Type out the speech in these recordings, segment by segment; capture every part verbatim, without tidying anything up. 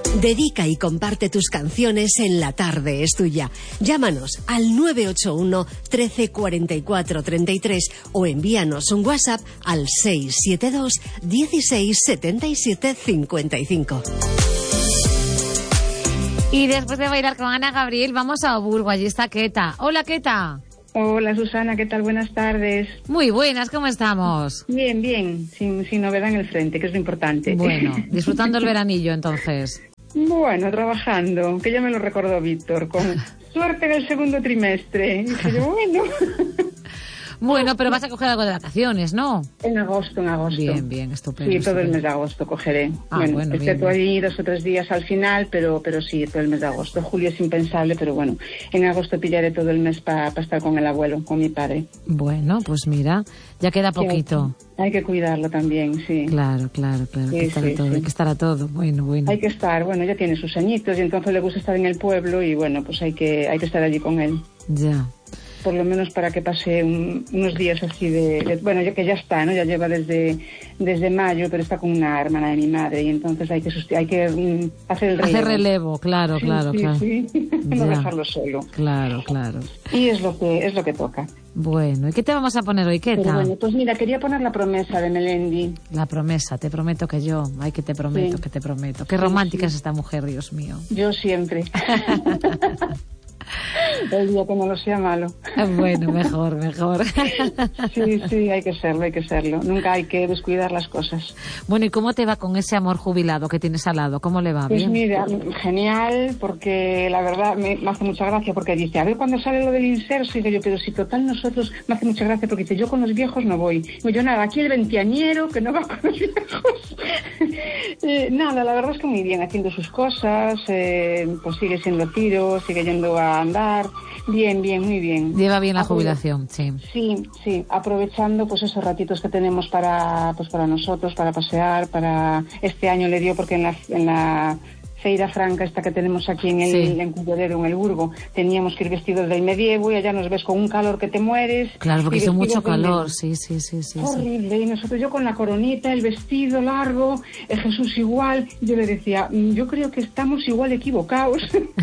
Dedica y comparte tus canciones en La Tarde es Tuya. Llámanos al nueve ocho uno, trece, cuarenta y cuatro, treinta y tres o envíanos un WhatsApp al seis siete dos, dieciséis, setenta y siete, cincuenta y cinco. Y después de bailar con Ana Gabriel, vamos a Oburgo. Allí está Queta. Hola, Queta. Hola, Susana, ¿qué tal? Buenas tardes. Muy buenas, ¿cómo estamos? Bien, bien, sin, sin novedad en el frente, que es lo importante. Bueno, disfrutando el veranillo, entonces. Bueno, trabajando, que ya me lo recordó Víctor, con suerte en el segundo trimestre. Y dije yo, bueno... Bueno, pero vas a coger algo de vacaciones, ¿no? En agosto, en agosto. Bien, bien, estupendo. Sí, todo estupendo. el mes de agosto cogeré. Ah, bueno, bueno, excepto bien, bien. ahí dos o tres días al final, pero pero sí, todo el mes de agosto. Julio es impensable, pero bueno, en agosto pillaré todo el mes para pa estar con el abuelo, con mi padre. Bueno, pues mira, ya queda poquito. Hay, hay que cuidarlo también, sí. Claro, claro, claro, Sí, hay que estar sí, a todo, sí. hay que estar a todo. Bueno, bueno. Hay que estar, bueno, ya tiene sus añitos y entonces le gusta estar en el pueblo y bueno, pues hay que hay que estar allí con él. Ya. Por lo menos para que pase un, unos días así de, de... Bueno, yo que ya está, ¿no? Ya lleva desde desde mayo, pero está con una hermana de mi madre y entonces hay que hay que um, hacer el relevo. Hacer relevo, claro, sí, claro, sí, claro. Sí. No Ya. dejarlo solo. Claro, claro. Y es lo que es lo que toca. Bueno, ¿y qué te vamos a poner hoy, Queta? Pero bueno, pues mira, quería poner La Promesa de Melendi. La promesa, te prometo que yo, ay, que te prometo, Sí. que te prometo. Qué Sí, romántica sí. es esta mujer, Dios mío. Yo siempre. El día que no lo sea malo. Bueno, mejor, mejor. Sí, sí, hay que serlo, hay que serlo. Nunca hay que descuidar las cosas. Bueno, ¿y cómo te va con ese amor jubilado que tienes al lado? ¿Cómo le va? Pues ¿Bien? mira, genial, porque la verdad me, me hace mucha gracia, porque dice, a ver cuándo sale lo del inserso, y digo yo, pero si total nosotros, me hace mucha gracia, porque dice, yo con los viejos no voy. Digo yo, nada, aquí el veinteañero que no va con los viejos. eh, nada, la verdad es que muy bien, haciendo sus cosas, eh, pues sigue siendo tiro, sigue yendo a andar, bien, bien, muy bien. Lleva bien la Aprove- jubilación, sí. Sí, sí, aprovechando pues esos ratitos que tenemos para pues para nosotros, para pasear, para este año le dio porque en la en la Feira Franca esta que tenemos aquí en el Sí. en Culledero, en el Burgo, teníamos que ir vestidos del medievo y allá nos ves con un calor que te mueres. Claro, porque y hizo vestidos mucho del calor, medievo. sí, sí, sí, sí. sí. Horrible, y nosotros yo con la coronita, el vestido largo, el Jesús igual, yo le decía, "Mm, yo creo que estamos igual equivocados,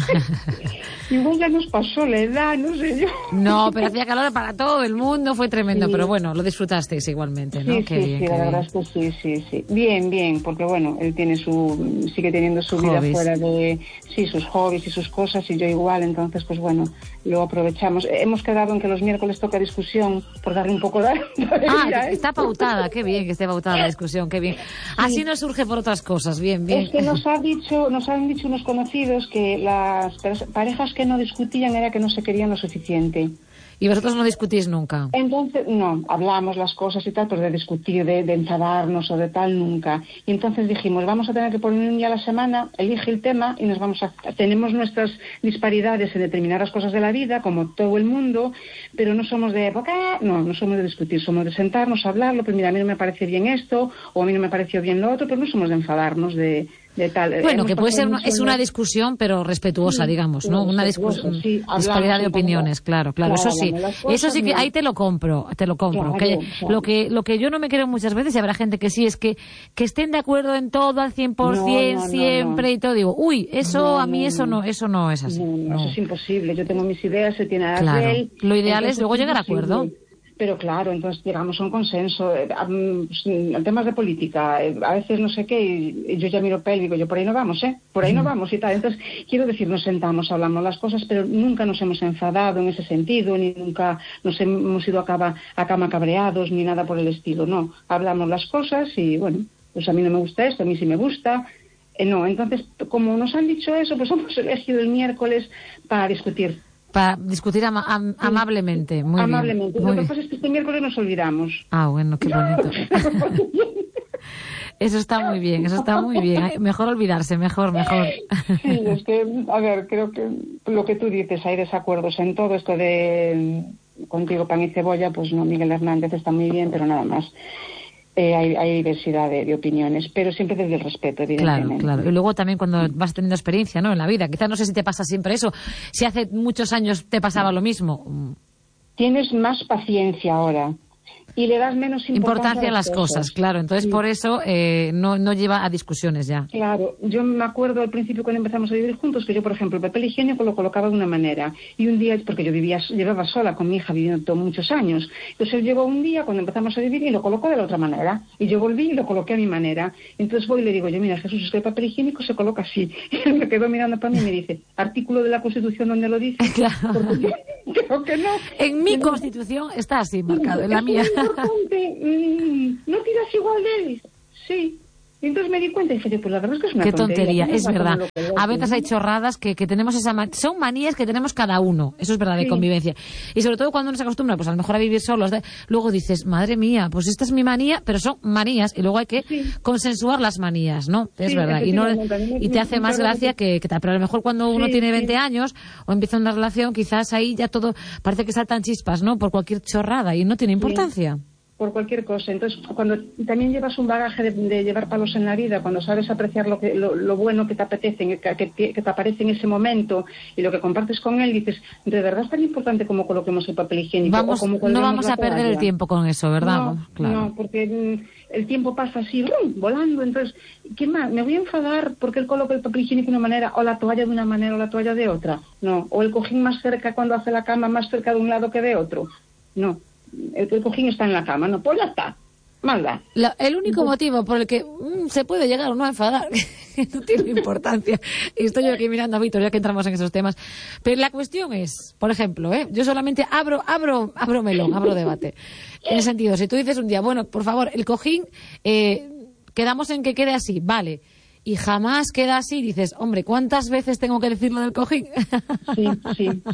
igual ya nos pasó la edad, no sé yo". No, pero hacía calor para todo el mundo, fue tremendo, Sí. pero bueno, lo disfrutasteis igualmente, ¿no? Sí, Qué sí, bien, sí, qué la bien. verdad es que sí, sí, sí. Bien, bien, porque bueno, él tiene su, sigue teniendo su vida Hobbies. fuera de, sí, sus hobbies y sus cosas, y yo igual, entonces pues bueno, lo aprovechamos. Hemos quedado en que los miércoles toca discusión, por darle un poco de Ah, alegría, ¿eh? está pautada, qué bien que esté pautada la discusión, qué bien. Así no surge por otras cosas, bien, bien. Es que nos ha dicho, nos han dicho unos conocidos que las pers- parejas que no discutían era que no se querían lo suficiente. Y vosotros no discutís nunca. Entonces, no, hablamos las cosas y tal, pero de discutir, de, de enfadarnos o de tal, nunca. Y entonces dijimos, vamos a tener que poner un día a la semana, elige el tema y nos vamos a... Tenemos nuestras disparidades en determinadas cosas de la vida, como todo el mundo, pero no somos de... No, no somos de discutir, somos de sentarnos, hablarlo, pues mira, a mí no me parece bien esto, o a mí no me pareció bien lo otro, pero no somos de enfadarnos, de... de tal. Bueno, Hemos que puede pasado ser una, mucho es una en- discusión, pero respetuosa, Sí, digamos, sí, ¿no? Una respetuosa, discusión, sí, hablamos disparidad de un poco. opiniones, claro, claro, Claro, eso sí, hablamos las cosas, eso sí que mira. ahí te lo compro, te lo compro. Claro, que claro. lo que lo que yo no me creo muchas veces, y habrá gente que sí, es que que estén de acuerdo en todo al cien por ciento No, no, no, siempre no. y todo. Digo, uy, eso No, a mí no, eso no, no. eso no es así. No, no, no. eso es imposible. Yo tengo mis ideas, él tiene las Claro. de él. Lo ideal Entonces, es luego llegar a imposible. acuerdo. Pero claro, entonces llegamos a un consenso. Eh, um, en temas de política, eh, a veces no sé qué, y, y yo ya miro pel y digo, yo por ahí no vamos, ¿eh? Por ahí no vamos y tal. Entonces, quiero decir, nos sentamos, hablamos las cosas, pero nunca nos hemos enfadado en ese sentido, ni nunca nos hemos ido a cama, a cama cabreados, ni nada por el estilo. No, hablamos las cosas y bueno, pues a mí no me gusta esto, a mí sí me gusta. Eh, no, entonces, como nos han dicho eso, pues hemos elegido el miércoles para discutir. Para discutir ama- am- amablemente, muy Amablemente. bien. Lo Muy que bien. pasa es que este miércoles nos olvidamos. Ah, bueno, qué bonito. Eso está muy bien, eso está muy bien. Ay, mejor olvidarse, mejor, mejor. Sí, es que, a ver, creo que lo que tú dices, hay desacuerdos en todo esto de contigo pan y cebolla, pues no, Miguel Hernández está muy bien, pero nada más. Eh, hay, hay diversidad de, de opiniones, pero siempre desde el respeto, Claro, evidentemente. claro. Y luego también cuando vas teniendo experiencia, ¿no? En la vida. Quizás no sé si te pasa siempre eso. Si hace muchos años te pasaba lo mismo. Tienes más paciencia ahora. y le das menos importancia, importancia a las cosas, cosas claro. Entonces, sí. por eso eh, no, no lleva a discusiones ya. Claro. Yo me acuerdo al principio cuando empezamos a vivir juntos que yo, por ejemplo, el papel higiénico lo colocaba de una manera. Y un día, porque yo vivía, llevaba sola con mi hija viviendo muchos años. Entonces él llegó un día cuando empezamos a vivir y lo colocó de la otra manera. Y yo volví y lo coloqué a mi manera. Entonces voy y le digo yo, mira, Jesús, es que el papel higiénico se coloca así. Y él me quedó mirando para mí y me dice, artículo de la Constitución donde lo dice. Claro. Porque yo creo que no. En mi Constitución está así marcado, en la mía. ¿No tiras igual de él? Sí. Y entonces me di cuenta y dije, pues la verdad es que es una Qué tontería. tontería, es verdad. A veces hay chorradas que, que tenemos esa man... son manías que tenemos cada uno, eso es verdad, de sí. convivencia. Y sobre todo cuando uno se acostumbra, pues a lo mejor a vivir solos, de... luego dices, madre mía, pues esta es mi manía, pero son manías y luego hay que sí. consensuar las manías, ¿no? Es sí, verdad. Y, no... y te hace más gracia que, que... Pero a lo mejor cuando uno sí, tiene veinte sí. años o empieza una relación, quizás ahí ya todo parece que saltan chispas, ¿no? Por cualquier chorrada y no tiene importancia. Sí. Por cualquier cosa. Entonces, cuando también llevas un bagaje de, de llevar palos en la vida, cuando sabes apreciar lo que lo, lo bueno que te apetece, que, que, que te aparece en ese momento y lo que compartes con él, dices, de verdad es tan importante como coloquemos el papel higiénico. Vamos, o como no vamos a perder toalla. el tiempo con eso, ¿verdad? No, claro. no, porque mm, el tiempo pasa así, ¡rum!, volando. Entonces, ¿qué más? ¿Me voy a enfadar porque él coloca el papel higiénico de una manera o la toalla de una manera o la toalla de otra? No. O el cojín más cerca cuando hace la cama, más cerca de un lado que de otro. No. El, el cojín está en la cama, no, pues ya está. Manda. La, el único motivo por el que mm, se puede llegar o no a enfadar, que no tiene importancia. Estoy yo aquí mirando a Víctor, ya que entramos en esos temas. Pero la cuestión es, por ejemplo, ¿eh? yo solamente abro, abro, abro melón, abro debate. En el sentido, si tú dices un día, bueno, por favor, el cojín, eh, quedamos en que quede así, vale. Y jamás queda así, dices, hombre, ¿cuántas veces tengo que decir lo del cojín? Sí, sí,